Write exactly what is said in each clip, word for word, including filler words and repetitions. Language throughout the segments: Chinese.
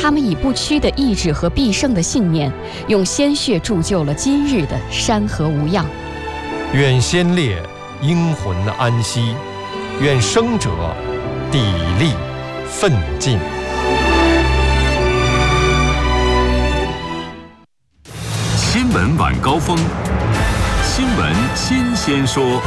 他们以不屈的意志和必胜的信念，用鲜血铸就了今日的山河无恙。 愿先烈英魂安息，愿生者砥砺奋进。 新闻晚高峰，新闻新鲜说。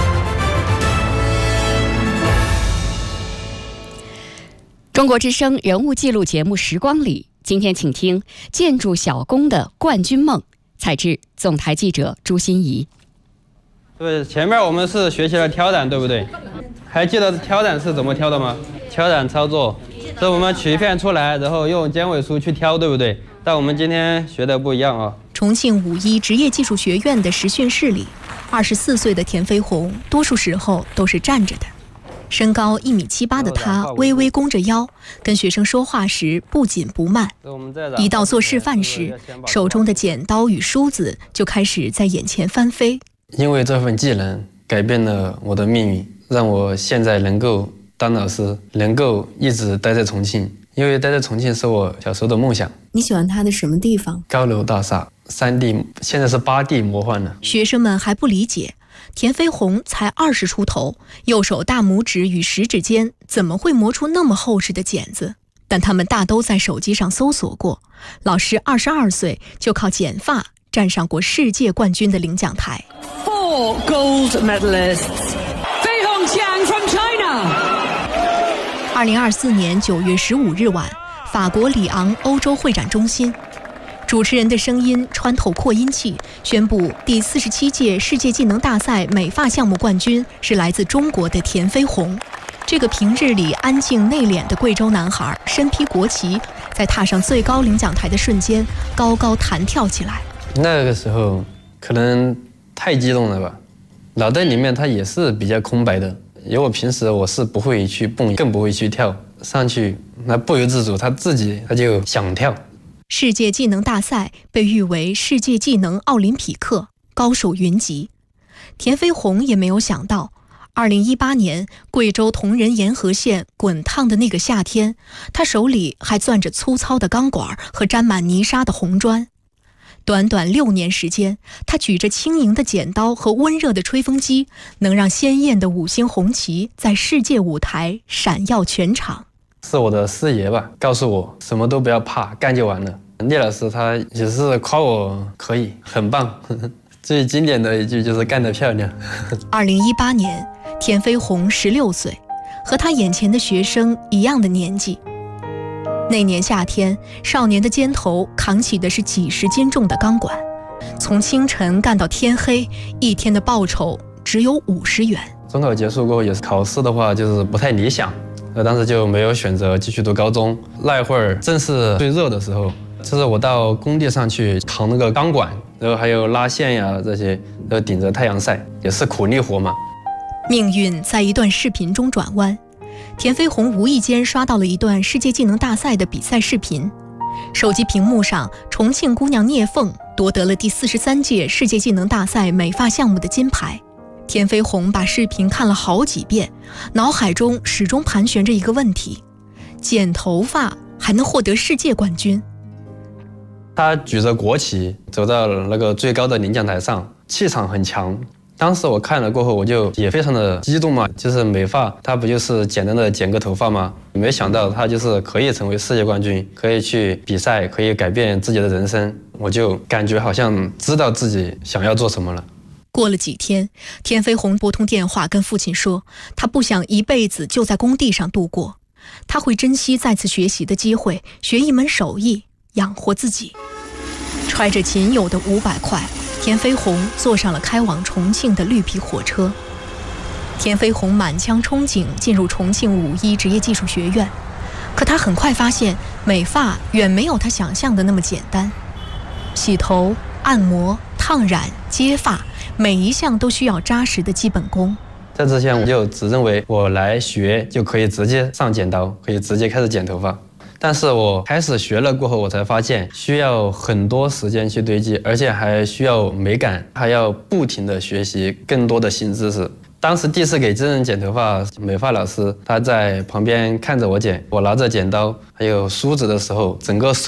中国之声人物记录节目《时光里》，今天请听建筑小工的冠军梦，采制总台记者朱欣怡。 对，前面我们是学习了挑染，对不对？还记得挑染是怎么挑的吗？挑染操作是我们取一片出来，然后用尖尾梳去挑，对不对？但我们今天学的不一样啊。 重庆五一职业技术学院的实训室里，二十四岁的田飞鸿多数时候都是站着的。身高一米七八的他微微弓着腰，跟学生说话时不紧不慢。一到做示范时，手中的剪刀与梳子就开始在眼前翻飞。 因为这份技能改变了我的命运，让我现在能够当老师，能够一直待在重庆。因为待在重庆是我小时候的梦想。 你喜欢它的什么地方？ 高楼大厦，三 D， 现在是八 D 魔幻了。 学生们还不理解，田飞鸿才二十出头，右手大拇指与食指间怎么会磨出那么厚实的剪子？但他们大都在手机上搜索过，老师二十二岁就靠剪发站上过世界冠军的领奖台。 Four gold medalists. Fei Hongqiang from China. 二零二四年九月十五日晚，法国里昂欧洲会展中心，主持人的声音穿透扩音器，宣布第四十七届世界技能大赛美发项目冠军是来自中国的田飞鸿。这个平日里安静内敛的贵州男孩，身披国旗，在踏上最高领奖台的瞬间，高高弹跳起来。 那个时候可能太激动了吧，脑袋里面它也是比较空白的。因为我平时我是不会去蹦，更不会去跳，上去那不由自主，他自己他就想跳。 世界技能大赛被誉为世界技能奥林匹克，高手云集。田飞鸿也没有想到，二零一八年贵州铜仁沿河县滚烫的那个夏天，他手里还攥着粗糙的钢管和沾满泥沙的红砖。短短六年时间，他举着轻盈的剪刀和温热的吹风机，能让鲜艳的五星红旗在世界舞台闪耀全场。 是我的师爷吧，告诉我什么都不要怕，干就完了。聂老师他也是夸我可以，很棒。呵呵，最经典的一句就是干得漂亮。 二零一八年，田飞鸿十六岁，和他眼前的学生一样的年纪。那年夏天，少年的肩头扛起的是几十斤重的钢管，从清晨干到天黑，一天的报酬只有五十元。 中考结束过后，也是考试的话就是不太理想，我当时就没有选择继续读高中。那一会儿正是最热的时候，就是我到工地上去扛那个钢管，然后还有拉线呀这些，然后顶着太阳晒，也是苦力活嘛。 命运在一段视频中转弯。田飞鸿无意间刷到了一段世界技能大赛的比赛视频，手机屏幕上，重庆姑娘聂凤夺得了第四十三届世界技能大赛美发项目的金牌。田飞鸿把视频看了好几遍，脑海中始终盘旋着一个问题：剪头发还能获得世界冠军？ 他举着国旗走到了那个最高的领奖台上，气场很强。当时我看了过后，我就也非常的激动嘛，就是美发，它不就是简单的剪个头发吗？没想到他就是可以成为世界冠军，可以去比赛，可以改变自己的人生。我就感觉好像知道自己想要做什么了。 过了几天，田飞鸿拨通电话跟父亲说，他不想一辈子就在工地上度过，他会珍惜再次学习的机会，学一门手艺，养活自己。揣着仅有的五百块，田飞鸿坐上了开往重庆的绿皮火车。田飞鸿满腔憧憬进入重庆五一职业技术学院，可他很快发现美发远没有他想象的那么简单。洗头、按摩、烫染、接发，每一项都需要扎实的基本功。 在之前我就只认为我来学就可以直接上剪刀，可以直接开始剪头发。但是我开始学了过后，我才发现需要很多时间去堆积，而且还需要美感，还要不停的学习更多的新知识。当时第一次给真人剪头发，美发老师他在旁边看着我剪，我拿着剪刀还有梳子的时候，整个手